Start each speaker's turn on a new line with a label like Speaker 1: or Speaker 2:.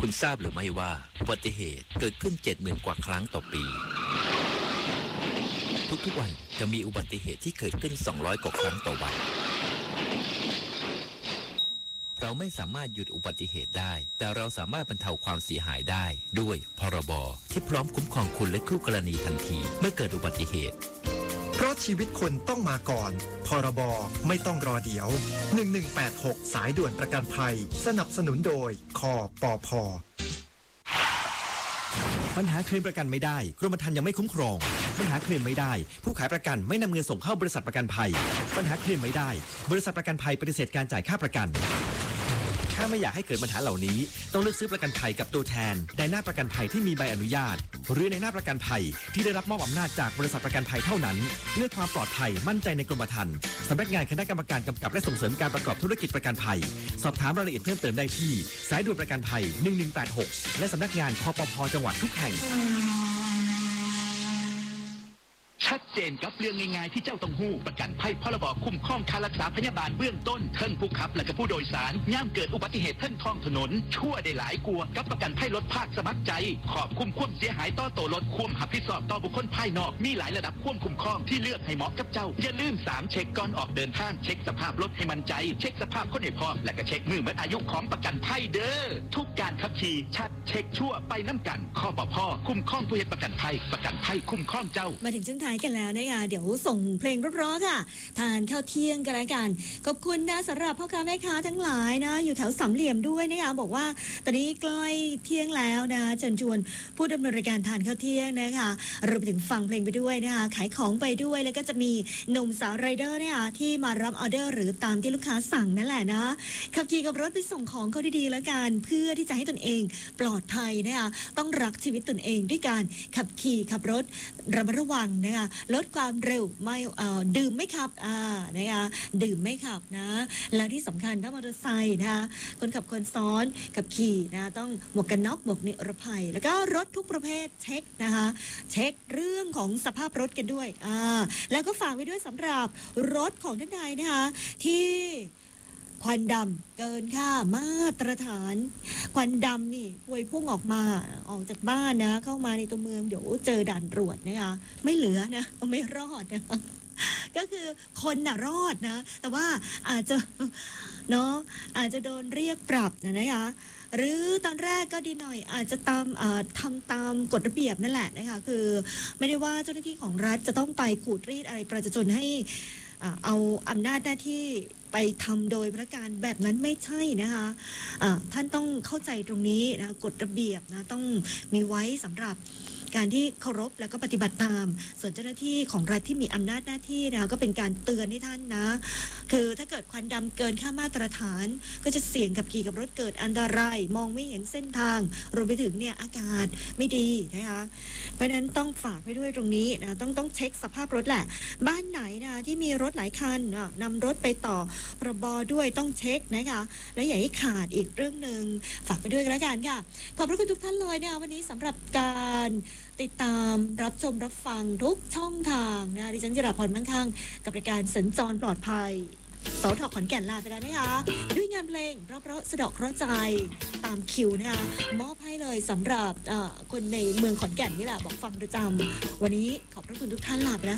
Speaker 1: คุณทราบหรือไม่ว่าอุบัติเหตุเกิดขึ้น 70,000 กว่าครั้งต่อปีทุกๆวันจะมีอุบัติเหตุที่เกิดขึ้น200 กว่าครั้งต่อวันเราไม่สามารถหยุดอุบัติเหตุได้แต่เราสามารถบรรเทาความเสียหายได้ด้วยพรบที่พร้อมคุ้มครองคุณและคู่กรณีทันทีเมื่อเกิดอุบัติเหตุ
Speaker 2: เพราะชีวิตคนต้องมาก่อนพรบไม่ต้องรอเดี๋ยว1186สายด่วนประกันภัยสนับสนุนโดยคปพ.
Speaker 3: ปัญหาเคลมประกันไม่ได้กรมธรรม์ยังไม่คุ้มครองปัญหาเคลมไม่ได้ผู้ขายประกันไม่นำเงินส่งเข้าบริษัทประกันภัยปัญหาเคลมไม่ได้บริษัทประกันภัยปฏิเสธการจ่ายค่าประกันถ้าไม่อยากให้เกิดปัญหาเหล่านี้ต้องเลือกซื้อประกันภัยกับตัวแทนในหน้าประกันภัยที่มีใบอนุญาตหรือในหน้าประกันภัยที่ได้รับมอบอำนาจจากบริษัทประกันภัยเท่านั้นเพื่อความปลอดภัยมั่นใจในกรมธรรม์สำนักงานคณะกรรมการกำกับและส่งเสริมการประกอบธุรกิจประกันภัยสอบถามรายละเอียดเพิ่มเติมได้ที่สายด่วนประกันภัย1186และสำนักงานคปพ.จังหวัดทุกแห่ง
Speaker 4: ชัดเจนกับเรื่องง่ายๆที่เจ้าต้องหู้ประกันภัยพรบคุ้มครองค่ารักษาพยาบาลเบื้องต้นเทิงผู้ขับและก็ผู้โดยสารย่ามเกิดอุบัติเหตุเทิงท้องถนนชั่วได้หลายกลัวกับประกันภัยรถภาคสมัครใจขอบคุ้มความเสียหายต่อตัวรถควมหับผิดชอบต่อบุคคลภายนอกมีหลายระดับควมคุ้มครองที่เลือกให้เหมาะกับเจ้าอย่าลืม3เช็คก่อนออกเดินทางเช็คสภาพรถให้มั่นใจเช็คสภาพคนให้พร้อมและก็เช็คมือหมดอายุของประกันภัยเด้อทุกการขับขี่ชัดเช็คชั่วไปน้ำกันคปพ.คุ้มครองผู้เฮ็ดประกันภัยคุ้มครองเจ้า
Speaker 5: มาถึงช่วงท้ายกันแล้วนะคะเดี๋ยวส่งเพลงเพราะๆค่ะทานข้าวเที่ยงกันแล้วกันขอบคุณนะสำหรับพ่อค้าแม่ค้าทั้งหลายนะอยู่แถวสามเหลี่ยมด้วยนะคะบอกว่าตอนนี้ใกล้เที่ยงแล้วนะเชิญชวนผู้ดำเนินรายการทานข้าวเที่ยงนะคะรวมไปถึงฟังเพลงไปด้วยนะคะขายของไปด้วยแล้วก็จะมีหนุ่มสาวไรเดอร์นะคะที่มารับออเดอร์หรือตามที่ลูกค้าสั่งนั่นแหละนะขับขี่กับรถไปส่งของเขาดีๆแล้วกันเพื่อที่จะให้ตนเองปลอดภัยนะคะต้องรักชีวิตตนเองด้วยการขับขี่ขับรถระมัดระวังนะคะลดความเร็วไม่ดื่มไม่ขับนะคะดื่มไม่ขับนะแล้วที่สำคัญถ้ามอเตอร์ไซค์นะคะคนขับคนซ้อนขับขี่นะต้องหมวกกันน็อกหมวกนิรภัยแล้วก็รถทุกประเภทเช็คนะคะเช็คเรื่องของสภาพรถกันด้วยแล้วก็ฝากไว้ด้วยสำหรับรถของท่านใดนะคะที่ควันดำเกินค่ามาตรฐานควันดำนี่พวยพุ่งออกจากบ้านนะเข้ามาในตัวเมืองเดี๋ยวเจอด่านตรวจนะคะไม่เหลือนะไม่รอดนะก็คือคนน่ะรอดนะแต่ว่าอาจจะเนาะอาจจะโดนเรียกปรับนะคะหรือตอนแรกก็ดีหน่อยอาจจะทำตามกฎระเบียบนั่นแหละนะคะคือไม่ได้ว่าเจ้าหน้าที่ของรัฐจะต้องไปขูดรีดอะไรประชาชนให้เอาอำนาจหน้าที่ไปทำโดยพนักงานแบบนั้นไม่ใช่นะคะท่านต้องเข้าใจตรงนี้นะกฎระเบียบนะต้องมีไว้สำหรับการที่เคารพแล้วก็ปฏิบัติตามส่วนเจ้าหน้าที่ของรัฐที่มีอำนาจหน้าที่นะคะก็เป็นการเตือนให้ท่านนะคือถ้าเกิดควันดำเกินค่ามาตรฐานก็จะเสี่ยงกับขี่กับรถเกิดอันตรายมองไม่เห็นเส้นทางรวมไปถึงเนี่ยอากาศไม่ดีนะคะเพราะฉะนั้นต้องฝากไว้ด้วยตรงนี้นะต้องเช็คสภาพรถแหละบ้านไหนนะที่มีรถหลายคันนำรถไปต่อพรบด้วยต้องเช็คนะคะและอย่าให้ขาดอีกเรื่องนึงฝากไปด้วยกันแล้วกันค่ะขอบพระคุณทุกท่านเลยนะวันนี้สำหรับการติดตามรับชมรับฟังทุกช่องทางนะดิฉันจิราพรมั่งคั่งกับรายการสัญจรปลอดภัยสทขอนแก่นลาไปแล้วนะคะด้วยงานเพลงเพราะๆสะเดาะเคราะห์ใจตามคิวนะคะมอบให้เลยสำหรับคนในเมืองขอนแก่นนี่แหละบอกฟังประจำวันนี้ขอบพระคุณทุกท่านลาไปแล้ว